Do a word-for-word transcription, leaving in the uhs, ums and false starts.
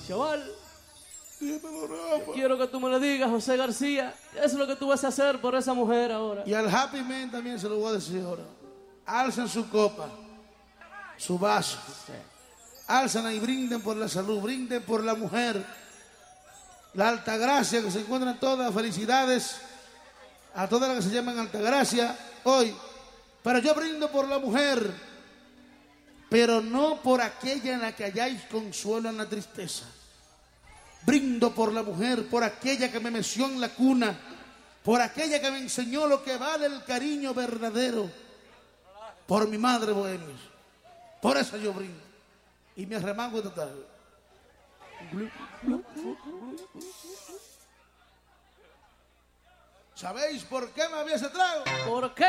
Chaval, quiero que tú me lo digas, José García. ¿Qué es lo que tú vas a hacer por esa mujer ahora? Y al Happy Man también se lo voy a decir ahora. Alzan su copa, su vaso. Alzan y brinden por la salud, brinden por la mujer. La Altagracia, que se encuentran todas. Felicidades a todas las que se llaman Altagracia hoy. Pero yo brindo por la mujer, pero no por aquella en la que halláis consuelo en la tristeza. Brindo por la mujer, por aquella que me meció en la cuna, por aquella que me enseñó lo que vale el cariño verdadero, por mi madre bohemia. Por eso yo brindo. Y me arremango total. ¿Sabéis por qué me había ese trago? ¿Por qué?